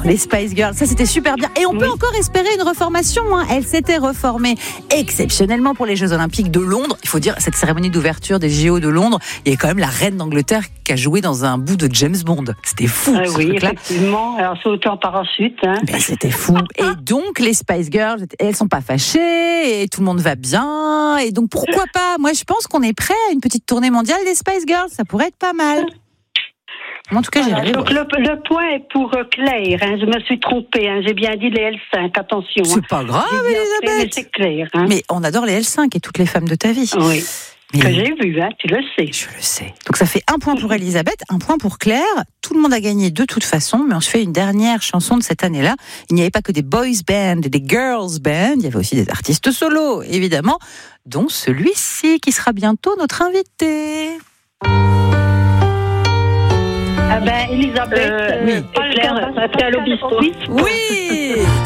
les Spice Girls, ça c'était super bien. Et on peut encore espérer une reformation. Elle s'était reformée exceptionnellement pour les Jeux Olympiques de Londres. Il faut dire, cette cérémonie d'ouverture des JO de Londres, il y avait quand même la reine d'Angleterre qui a joué dans un bout de James Bond. C'était fou. Ce oui, truc-là. Effectivement. Alors sauter en parachute. Ben, c'était fou. Et donc les Spice Girls, elles sont pas fâchées et tout le monde va bien. Et donc pourquoi pas ? Moi je pense qu'on est prêt à une petite tournée mondiale des Spice Girls. Ça pourrait être pas mal. En tout cas, donc le point est pour Claire. Je me suis trompée. J'ai bien dit les L5. Attention. C'est pas grave, Elisabeth. Mais c'est clair. Mais on adore les L5 et toutes les femmes de ta vie. Oui. Mais que j'ai vu, tu le sais. Je le sais. Donc ça fait 1 point pour Elisabeth, 1 point pour Claire. Tout le monde a gagné de toute façon, mais on se fait une dernière chanson de cette année-là. Il n'y avait pas que des boys bands et des girls bands, il y avait aussi des artistes solos, évidemment, dont celui-ci qui sera bientôt notre invité. Elisabeth, oui. Claire, ça fait à l'obispo. Oui.